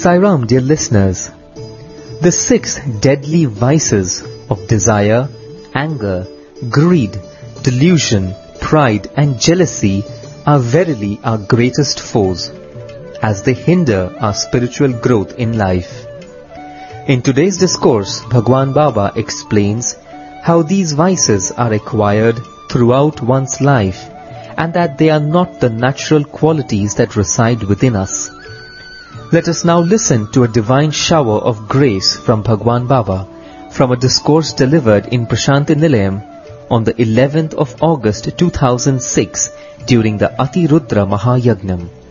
Sai Ram, dear listeners. The 6 deadly vices of desire, anger, greed, delusion, pride and jealousy are verily our greatest foes, as they hinder our spiritual growth in life. In today's discourse, Bhagwan Baba explains how these vices are acquired throughout one's life and that they are not the natural qualities that reside within us. Let us now listen to a divine shower of grace from Bhagwan Baba from a discourse delivered in Prashanti Nilayam on the 11th of August 2006 during the Ati Rudra Mahayagnam.